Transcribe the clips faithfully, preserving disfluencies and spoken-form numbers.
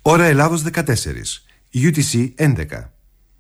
Ώρα Ελλάδος δεκατέσσερα, γιου τι σι έντεκα.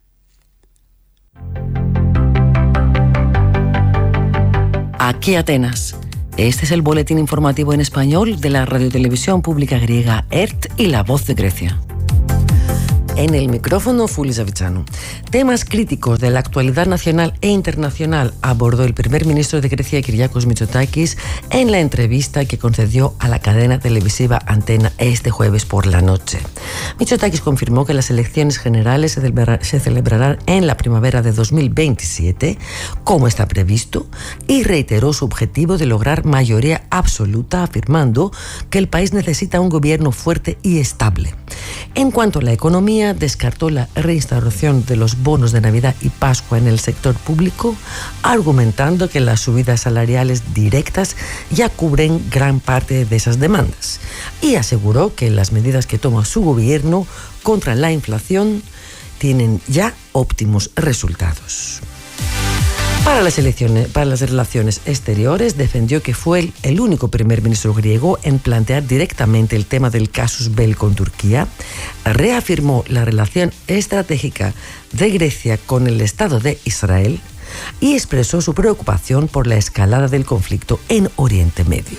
Aquí Atenas. Este es el boletín informativo en español de la radiotelevisión pública griega E R T y La Voz de Grecia. En el micrófono, Fuli Zavichanu. Temas críticos de la actualidad nacional e internacional abordó el primer ministro de Grecia, Kyriakos Mitsotakis, en la entrevista que concedió a la cadena televisiva Antena este jueves por la noche. Mitsotakis confirmó que las elecciones generales se, celebra, se celebrarán en la primavera de dos mil veintisiete, como está previsto, y reiteró su objetivo de lograr mayoría absoluta, afirmando que el país necesita un gobierno fuerte y estable. En cuanto a la economía, descartó la reinstauración de los bonos de Navidad y Pascua en el sector público, argumentando que las subidas salariales directas ya cubren gran parte de esas demandas, y aseguró que las medidas que toma su gobierno contra la inflación tienen ya óptimos resultados. Para las, elecciones, para las relaciones exteriores, defendió que fue el, el único primer ministro griego en plantear directamente el tema del casus belli con Turquía, reafirmó la relación estratégica de Grecia con el Estado de Israel y expresó su preocupación por la escalada del conflicto en Oriente Medio.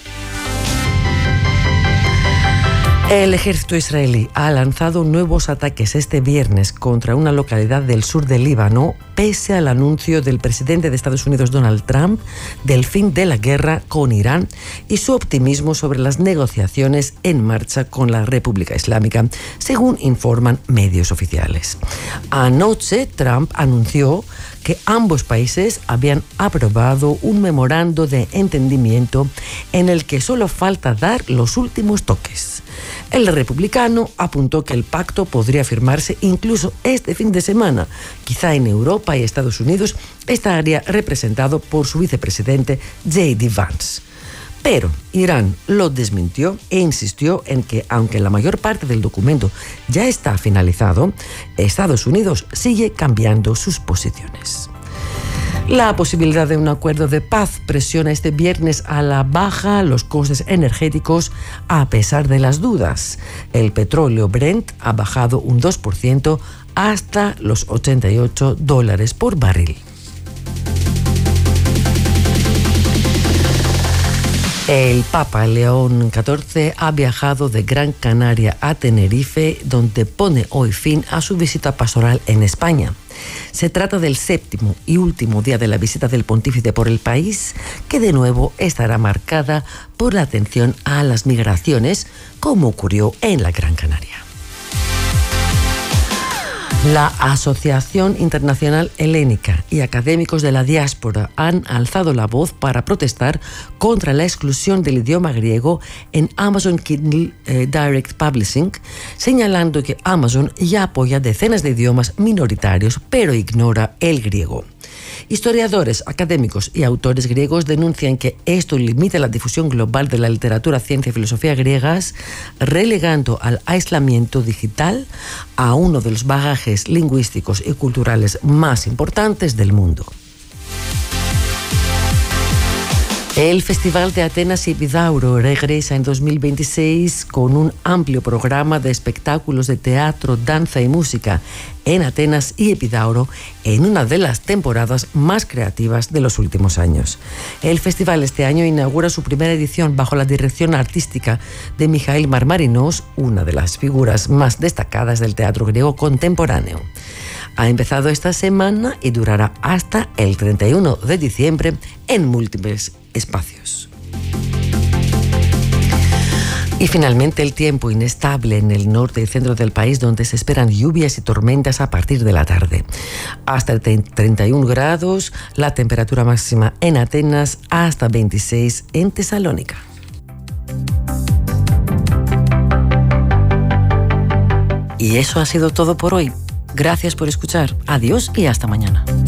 El ejército israelí ha lanzado nuevos ataques este viernes contra una localidad del sur del Líbano, pese al anuncio del presidente de Estados Unidos, Donald Trump, del fin de la guerra con Irán y su optimismo sobre las negociaciones en marcha con la República Islámica, según informan medios oficiales. Anoche, Trump anunció que ambos países habían aprobado un memorando de entendimiento en el que solo falta dar los últimos toques. El republicano apuntó que el pacto podría firmarse incluso este fin de semana. Quizá en Europa y Estados Unidos estaría representado por su vicepresidente J D Vance. Pero Irán lo desmintió e insistió en que, aunque la mayor parte del documento ya está finalizado, Estados Unidos sigue cambiando sus posiciones. La posibilidad de un acuerdo de paz presiona este viernes a la baja los costes energéticos a pesar de las dudas. El petróleo Brent ha bajado un dos por ciento hasta los ochenta y ocho dólares por barril. El Papa León catorce ha viajado de Gran Canaria a Tenerife, donde pone hoy fin a su visita pastoral en España. Se trata del séptimo y último día de la visita del pontífice por el país, que de nuevo estará marcada por la atención a las migraciones, como ocurrió en la Gran Canaria. La Asociación Internacional Helénica y académicos de la diáspora han alzado la voz para protestar contra la exclusión del idioma griego en Amazon Kindle eh, Direct Publishing, señalando que Amazon ya apoya decenas de idiomas minoritarios, pero ignora el griego. Historiadores, académicos y autores griegos denuncian que esto limita la difusión global de la literatura, ciencia y filosofía griegas, relegando al aislamiento digital a uno de los bagajes lingüísticos y culturales más importantes del mundo. El Festival de Atenas y Epidauro regresa en dos mil veintiséis con un amplio programa de espectáculos de teatro, danza y música en Atenas y Epidauro en una de las temporadas más creativas de los últimos años. El festival este año inaugura su primera edición bajo la dirección artística de Mijail Marmarinos, una de las figuras más destacadas del teatro griego contemporáneo. Ha empezado esta semana y durará hasta el treinta y uno de diciembre en múltiples espacios. Y finalmente el tiempo inestable en el norte y centro del país, donde se esperan lluvias y tormentas a partir de la tarde. Hasta treinta y uno grados, la temperatura máxima en Atenas, hasta veintiséis en Tesalónica. Y eso ha sido todo por hoy. Gracias por escuchar. Adiós y hasta mañana.